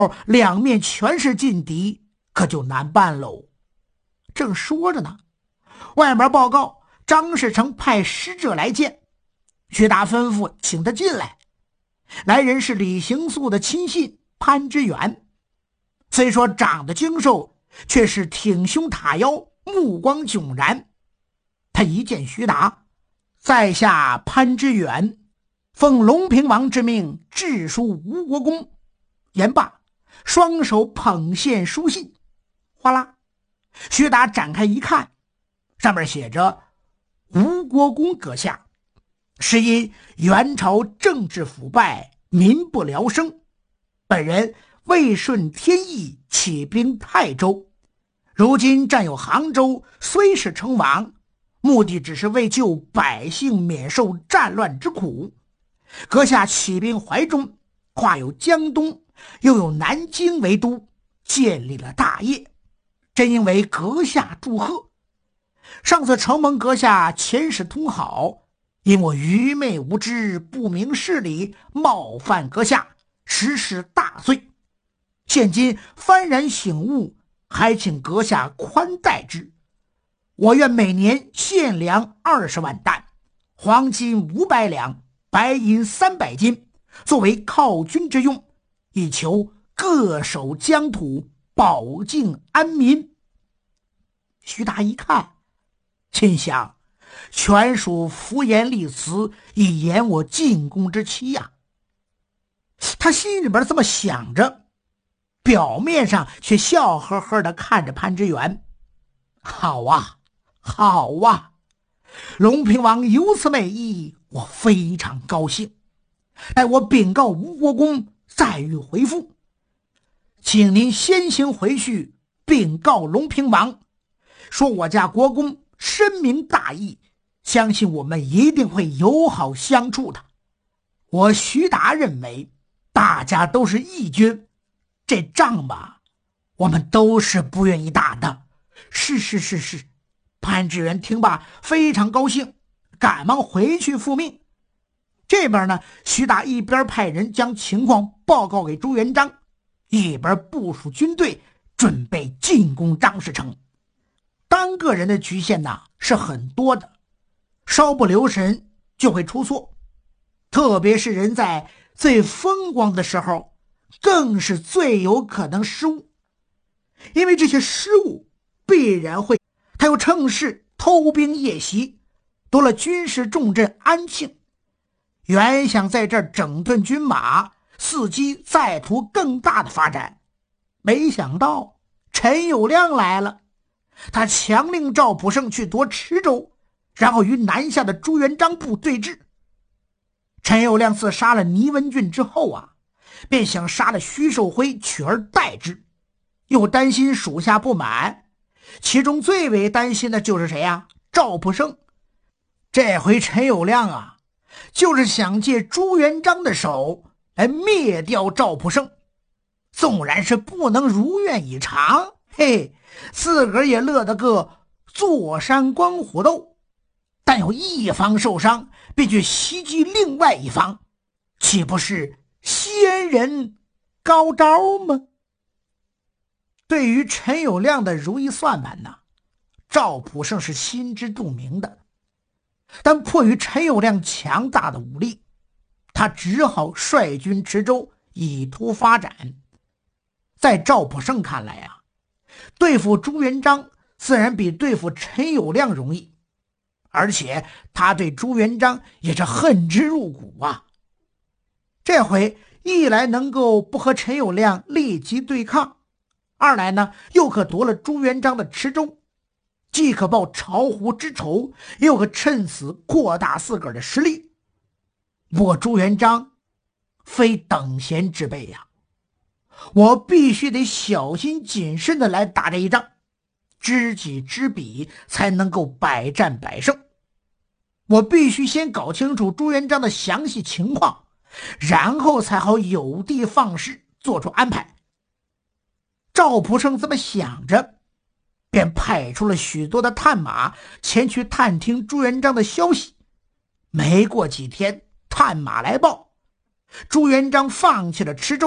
两面全是劲敌，可就难办喽。正说着呢，外面报告张士诚派使者来见，徐达吩咐请他进来。来人是李行素的亲信潘之远，虽说长得精瘦，却是挺胸塔腰，目光炯然。他一见徐达，在下潘之远奉隆平王之命致书吴国公。言罢，双手捧线书信，哗啦，徐达展开一看，上面写着：吴国公阁下，是因元朝政治腐败，民不聊生，本人为顺天意，起兵泰州，如今占有杭州，虽是称王，目的只是为救百姓免受战乱之苦。阁下起兵淮中，跨有江东，又有南京为都，建立了大业，真应为阁下祝贺。上次承蒙阁下遣使通好，因我愚昧无知，不明事理，冒犯阁下，实是大罪。现今幡然醒悟，还请阁下宽待之。我愿每年献粮20万担，黄金500两，白银300斤，作为犒军之用，以求各守疆土，保境安民。徐达一看，心想，全属敷衍立辞，以延我进宫之期呀。他心里边这么想着，表面上却笑呵呵地看着潘之远。好啊，好啊，隆平王有此美意，我非常高兴。待我禀告吴国公，再予回复。请您先行回去禀告隆平王，说我家国公深明大义，相信我们一定会友好相处的。我徐达认为，大家都是义军，这仗吧，我们都是不愿意打的。是。潘志远听罢非常高兴，赶忙回去复命。这边呢，徐达一边派人将情况报告给朱元璋，一边部署军队，准备进攻张士诚。单个人的局限呢是很多的，稍不留神就会出错，特别是人在最风光的时候，更是最有可能失误。因为这些失误必然会，他又趁势偷兵夜袭，夺了军事重镇安庆。原想在这儿整顿军马，伺机再图更大的发展，没想到陈友谅来了。他强令赵普胜去夺池州，然后与南下的朱元璋部对峙。陈友谅自杀了倪文俊之后啊，便想杀了徐寿辉取而代之，又担心属下不满，其中最为担心的就是谁啊？赵普胜。这回陈友谅啊，就是想借朱元璋的手来灭掉赵普胜。纵然是不能如愿以偿，嘿，自个儿也乐得个坐山观虎斗。但有一方受伤，便去袭击另外一方，岂不是仙人高招吗？对于陈友谅的如意算盘呢，赵普胜是心知肚明的，但迫于陈友谅强大的武力，他只好率军池州，以图发展。在赵普胜看来啊，对付朱元璋自然比对付陈友谅容易，而且他对朱元璋也是恨之入骨啊。这回一来能够不和陈友谅立即对抗，二来呢又可夺了朱元璋的池州，既可报巢湖之仇，又可趁此扩大自个儿的实力。不过朱元璋非等闲之辈呀，我必须得小心谨慎的来打这一仗，知己知彼，才能够百战百胜。我必须先搞清楚朱元璋的详细情况，然后才好有的放矢，做出安排。赵普胜这么想着，便派出了许多的探马前去探听朱元璋的消息。没过几天，探马来报，朱元璋放弃了池州，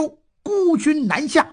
孤军南下。